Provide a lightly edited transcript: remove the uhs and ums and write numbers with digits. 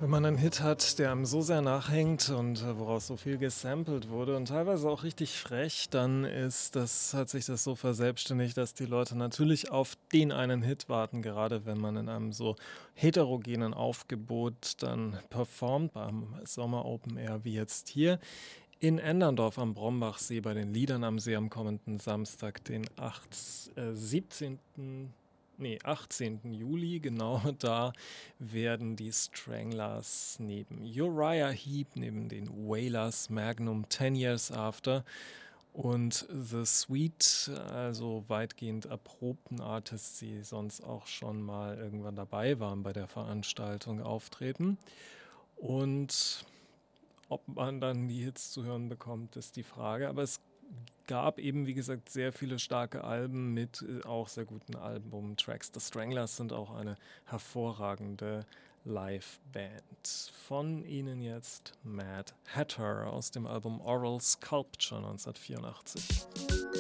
Wenn man einen Hit hat, der einem so sehr nachhängt und, woraus so viel gesampelt wurde und teilweise auch richtig frech, dann hat sich das so verselbstständigt, dass die Leute natürlich auf den einen Hit warten, gerade wenn man in einem so heterogenen Aufgebot dann performt beim Sommer Open Air wie jetzt hier in Enderndorf am Brombachsee bei den Liedern am See am kommenden Samstag, den 17. Ne, 18. Juli, genau da werden die Stranglers neben Uriah Heep, neben den Wailers, Magnum, 10 Years After und The Sweet, also weitgehend erprobten Artists, die sonst auch schon mal irgendwann dabei waren bei der Veranstaltung, auftreten. Und ob man dann die Hits zu hören bekommt, ist die Frage. Aber es gab eben, wie gesagt, sehr viele starke Alben mit auch sehr guten Albumtracks. The Stranglers sind auch eine hervorragende Liveband. Von ihnen jetzt Mad Hatter aus dem Album Oral Sculpture 1984.